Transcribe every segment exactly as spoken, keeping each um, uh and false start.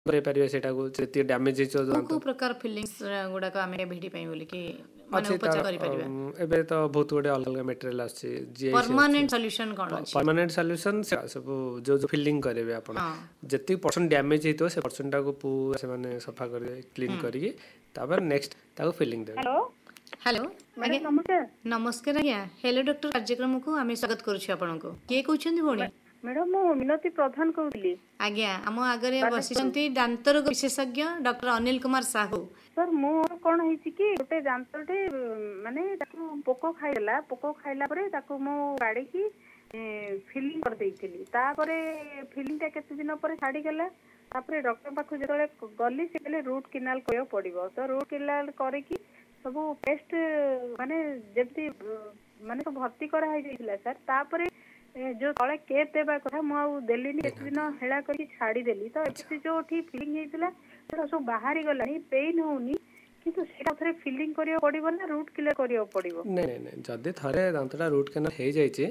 କରିପାରିବେ ସେଇଟାକୁ ଯେତିକି ଡ୍ୟାମେଜ ହେଇଛି କୋଉ ଦାନ୍ତ କୋଉ ପ୍ରକାର ଫିଲିଂସ୍ ଗୁଡାକ ଆମେ ଭିଡି ପାଇଁ ବୋଲି କି ମାନେ ଅଛି ଉପଚାର ତାର କରିପାରିବା? ଅମ୍, ଏବେ ତ ବହୁତ ଗୁଡ଼ିଏ ଅଲଗା ଅଲଗା ମେଟେରିଆଲ ଆସୁଛି ଜିଆଇସି ଅଛି ପରମାନେଣ୍ଟ ସଲ୍ୟୁସନ କଣ ଅଛି? ପରମାନେଣ୍ଟ ସଲ୍ୟୁସନ ସବୁ ଯୋଉ ଯୋଉ ଫିଲିଂ କରିବେ ଆପଣ ହଁ ଯେତିକି ପରସେଣ୍ଟ ଡ୍ୟାମେଜ ହେଇଥିବ ସେ ପରସେଣ୍ଟଟାକୁ ପୁରା ସେମାନେ ସଫା କରିବେ କ୍ଲିନ୍ କରିକି ତାପରେ ନେକ୍ସଟ ତାକୁ ଫିଲିଂ ଦେବେ। ହ୍ୟାଲୋ ହ୍ୟାଲୋ ଆଜ୍ଞା ମ୍ୟାଡ଼ାମ ନମସ୍କାର। ନମସ୍କାର ଆଜ୍ଞା ହେଲୋ ଡକ୍ଟର କାର୍ଯ୍ୟକ୍ରମକୁ ଆମେ ସ୍ୱାଗତ କରୁଛୁ ଆପଣଙ୍କୁ। କିଏ କହୁଛନ୍ତି ଭଉଣୀ? ମ୍ୟାଡ଼ାମ ମୁଁ ମିନତି ପ୍ରଧାନ କହୁଥିଲି। ଆଜ୍ଞା ଆମ ଆଗରେ ବାଲେଶ୍ୱରରୁ। ବସିଛନ୍ତି ଦାନ୍ତ ରୋଗ ବିଶେଷଜ୍ଞ ଡକ୍ଟର ଅନିଲ କୁମାର ସାହୁ। ସାର୍ ମୋର କଣ ହେଇଛି କି ଗୋଟେ ଦାନ୍ତଟେ ମାନେ ତାକୁ ପୋକ ଖାଇଦେଲା ପୋକ ଖାଇଲା ପରେ ତାକୁ ମୁଁ କାଢିକି ଫିଲିଂ କରିଦେଇଥିଲି। ତାପରେ ଫିଲିଂଟା କେତେ ଦିନ ପରେ ଛାଡିଗଲା। ତାପରେ ଡକ୍ଟର ପାଖକୁ ଯେତେବେଳେ ଗଲି ସେ କହିଲେ ରୁଟ୍ କେନାଲ କରିବାକୁ ପଡିବ। ତ ରୁଟ୍ କେନାଲ କରିକି ସବୁ ପେଷ୍ଟ ମାନେ ଯେମିତି ମାନେ ସବୁ ଭର୍ତ୍ତି କରାହେଇଯାଇଥିଲା ସାର୍। ତାପରେ ଯୋଉ ତଳେ କେପ୍ ଦେବା କଥା ମୁଁ ଆଉ ଦେଲିନି କେତେ ଦିନ ହେଳା କରିକି ଛାଡିଦେଲି। ତ ଏବେ ସେ ଯୋଉଠି ଫିଲିଂ ହେଇଥିଲା ସେଟା ସବୁ ବାହାରି ଗଲାଣି ପେନ୍ ହଉନି କିନ୍ତୁ ସେଟା ଥରେ ଫିଲିଂ କରିବାକୁ ପଡିବ ନା ରୁଟ୍ କ୍ଲିୟର କରିବାକୁ ପଡିବ? ନାଇଁ ନାଇଁ ନାଇଁ ଯଦି ଥରେ ଦାନ୍ତଟା ରୁଟ୍ କେନାଲ ହେଇଯାଇଛି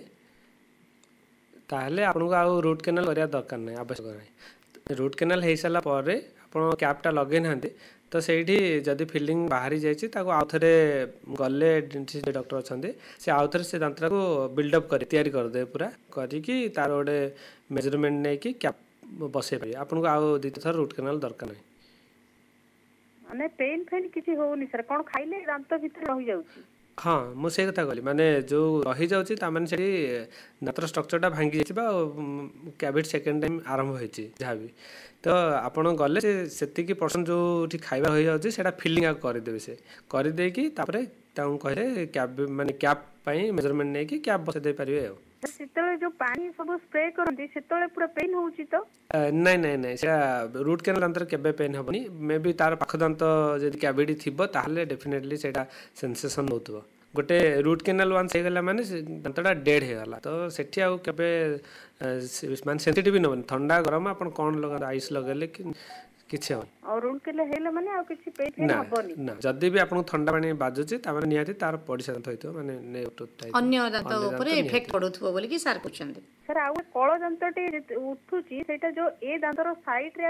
ତାହେଲେ ଆପଣଙ୍କୁ ଆଉ ରୁଟ୍ କେନାଲ କରିବା ଦରକାର ନାହିଁ ଆବଶ୍ୟକ ନାହିଁ। ରୁଟ୍ କେନାଲ ହେଇସାରିଲା ପରେ ଆପଣ କ୍ୟାପ୍ଟା ଲଗେଇ ନାହାନ୍ତି ତ ସେଇଠି ଯଦି ଫିଲିଂ ବାହାରି ଯାଇଛି ତାକୁ ଆଉଥରେ ଗଲେ ଡକ୍ଟର ଅଛନ୍ତି ସେ ଆଉଥରେ ସେ ଦାନ୍ତଟାକୁ ବିଲ୍ଡଅପ୍ କରି ତିଆରି କରିଦେବେ ପୁରା କରିକି ତାର ଗୋଟେ ମେଜରମେଣ୍ଟ ନେଇକି କ୍ୟାପ୍ ବସେଇ ପାରିବେ। ଆପଣଙ୍କୁ ଆଉ ଦ୍ୱିତୀୟ ଥର ରୁଟ୍ କେନାଲ ଦରକାର ନାହିଁ। ମାନେ ପେନ୍ ଫେନ୍ କିଛି ହଉନି ସାର୍? କଣ ଖାଇଲେ ଦାନ୍ତ ଭିତରେ ରହିଯାଉଛି? ହଁ ମୁଁ ସେଇ କଥା କହିଲି ମାନେ ଯେଉଁ ରହିଯାଉଛି ତାମାନେ ସେଠି ଦାନ୍ତର ଷ୍ଟ୍ରକ୍ଚରଟା ଭାଙ୍ଗି ଯାଇଛି ବା କ୍ୟାଭିଟି ସେକେଣ୍ଡ ଟାଇମ୍ ଆରମ୍ଭ ହେଇଛି ଯାହାବି ତ ଆପଣ ଗଲେ ସେ ସେତିକି ପରସେଣ୍ଟ ଯେଉଁଠି ଖାଇବା ରହିଯାଉଛି ସେଇଟା ଫିଲିଂ ଆଗ କରିଦେବେ। ସେ କରିଦେଇକି ତାପରେ ତାଙ୍କୁ କହିଲେ କ୍ୟାବ୍ ମାନେ କ୍ୟାପ୍ ପାଇଁ ମେଜରମେଣ୍ଟ ନେଇକି କ୍ୟାପ୍ ବସେଇ ଦେଇପାରିବେ ଆଉ। ସେତେବେଳେ ଯୋଉ ପାଣି ସବୁ ସ୍ପ୍ରେ କରନ୍ତି ସେତେବେଳେ ପୁରା ପେନ୍ ହଉଛି ତ? ନାଇଁ ନାଇଁ ନାଇଁ ସେଇଟା ରୁଟ୍ କେନାଲ ଦାନ୍ତରେ କେବେ ପେନ୍ ହେବନି। ମେ ବି ତାର ପାଖ ଦାନ୍ତ ଯଦି କ୍ୟାଭିଟି ଥିବ ତାହେଲେ ଡେଫିନେଟଲି ସେଇଟା ସେନ୍ସେସନ୍ ହେଉଥିବ। ଗୋଟେ ରୁଟ୍ କେନାଲ ୱାନ୍ସ ହେଇଗଲା ମାନେ ସେ ଦାନ୍ତଟା ଡେଡ୍ ହେଇଗଲା ତ ସେଠି ଆଉ କେବେ ମାନେ ସେନ୍ସିଟିଭ୍ ନେବନି। ଥଣ୍ଡା ଗରମ ଆପଣ କ'ଣ ଲଗାନ୍ତୁ ଆଇସ୍ ଲଗାଇଲେ କି କିଛି ହେବନି। ଆଉ ରୁଟ୍ କେନାଲ ହେଇଲା ମାନେ ଆଉ କିଛି ପେନ୍ ଫେନ୍ ନା ହବନି? ନା ଯଦି ବି ଆପଣଙ୍କୁ ଥଣ୍ଡା ପାଣି ବାଜୁଛି ତାମାନେ ନିହାତି ତାର ପଡ଼ିଶା ଦାନ୍ତ ହେଇଥିବ ମାନେ ଅନ୍ୟ ଦାନ୍ତ ଅନ୍ୟ ଉପରେ ଦାନ୍ତ ଏଫେକ୍ଟ ନିହାତି। ପଡୁଥିବ ବୋଲି କି ସାର୍ କହୁଛନ୍ତି। ସାର୍ ଆଉ କଳ ଦାନ୍ତଟି ଉଠୁଛି ସେଇଟା ଯୋଉ ଏ ଦାନ୍ତର ସାଇଡରେ